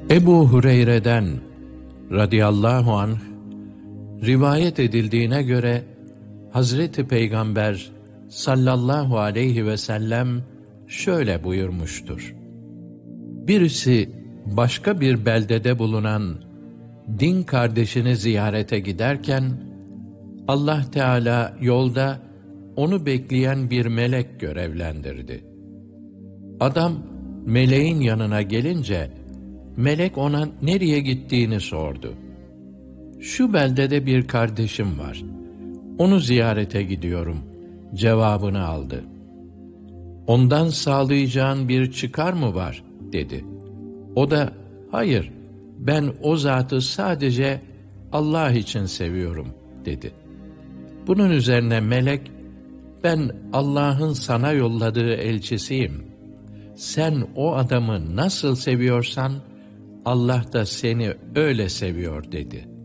Ebu Hureyre'den radıyallahu anh rivayet edildiğine göre Hazreti Peygamber sallallahu aleyhi ve sellem şöyle buyurmuştur: birisi başka bir beldede bulunan din kardeşini ziyarete giderken, Allah Teala yolda onu bekleyen bir melek görevlendirdi. Adam meleğin yanına gelince, melek ona nereye gittiğini sordu. Şu beldede bir kardeşim var, onu ziyarete gidiyorum cevabını aldı. Ondan sağlayacağın bir çıkar mı var dedi. O da hayır, ben o zatı sadece Allah için seviyorum dedi. Bunun üzerine melek, ben Allah'ın sana yolladığı elçisiyim. Sen o adamı nasıl seviyorsan Allah da seni öyle seviyor dedi.